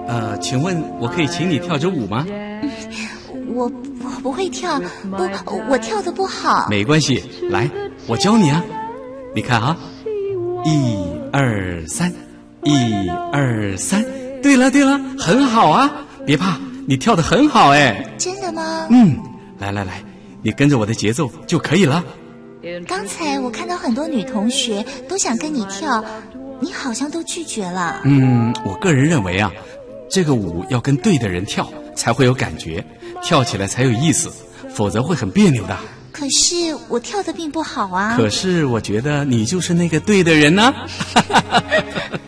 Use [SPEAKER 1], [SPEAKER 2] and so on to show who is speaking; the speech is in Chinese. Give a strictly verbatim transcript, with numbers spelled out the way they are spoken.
[SPEAKER 1] 呃，请问我可以请你跳支舞吗？
[SPEAKER 2] 嗯、我我不会跳，不，我跳得不好。
[SPEAKER 1] 没关系，来，我教你啊。你看啊，一二三，一二三。对了对了，很好啊，别怕，你跳得很好哎。
[SPEAKER 2] 真的吗？
[SPEAKER 1] 嗯，来来来，你跟着我的节奏就可以了。
[SPEAKER 2] 刚才我看到很多女同学都想跟你跳，你好像都拒绝了。
[SPEAKER 1] 嗯，我个人认为啊，这个舞要跟对的人跳才会有感觉，跳起来才有意思，否则会很别扭的。
[SPEAKER 2] 可是我跳得并不好啊。
[SPEAKER 1] 可是我觉得你就是那个对的人呢、啊。